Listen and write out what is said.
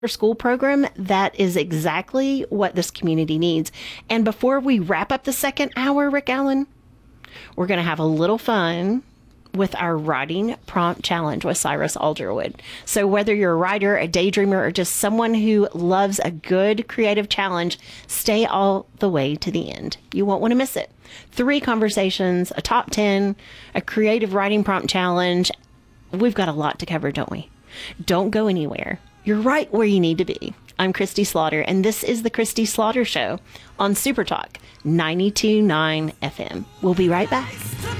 school program, that is exactly what this community needs. And before we wrap up the second hour, Rick Allen, we're going to have a little fun with our writing prompt challenge with Cyrus Alderwood. So whether you're a writer, a daydreamer, or just someone who loves a good creative challenge, stay all the way to the end. You won't want to miss it. 3 conversations, a top 10, a creative writing prompt challenge. We've got a lot to cover, don't we? Don't go anywhere. You're right where you need to be. I'm Christy Slaughter, and this is the Christy Slaughter Show on Super Talk 92.9 FM. We'll be right back.